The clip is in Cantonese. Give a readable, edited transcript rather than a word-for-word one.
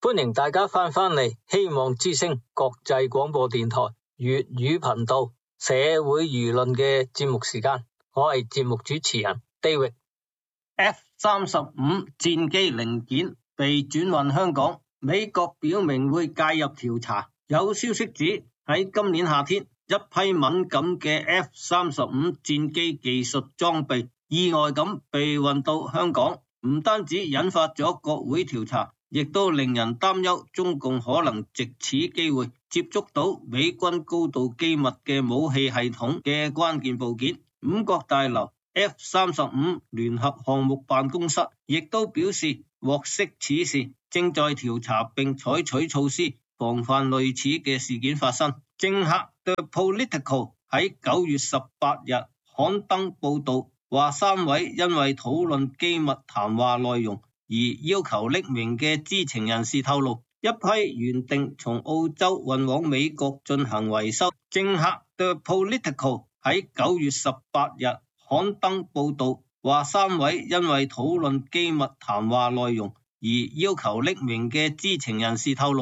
歡迎大家翻嚟希望之聲國際廣播電台粵語頻道社會輿論嘅節目時間，我係節目主持人 David。 F-35戰機零件被轉運香港，美國表明會介入調查。有消息指喺今年夏天，一批敏感嘅 F-35戰機技術裝備意外咁被運到香港，唔單止引發咗國會調查，亦都令人擔憂中共可能藉此機會接觸到美軍高度機密嘅武器系統嘅關鍵部件。五角大樓 F-35聯合項目辦公室亦都表示獲悉此事，正在調查並採取措施防範類似嘅事件發生。政客 The Political 喺9月18日刊登報道，話3位因為討論機密談話內容而要求匿名嘅知情人士透露，一批原定從澳洲運往美國進行維修。政客 The Political 喺9月18日刊登報道，話3位因為討論機密談話內容而要求匿名嘅知情人士透露，